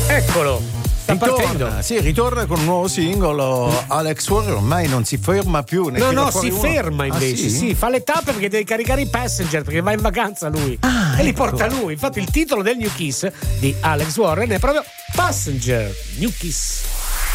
Eccolo, sta partendo. Ritorna con un nuovo singolo. Alex Warren ormai non si ferma più. No, si ferma invece. Sì, fa le tappe perché deve caricare i passenger, perché va in vacanza lui. E li porta lui. Infatti il titolo del New Kiss di Alex Warren è proprio Passenger, New Kiss.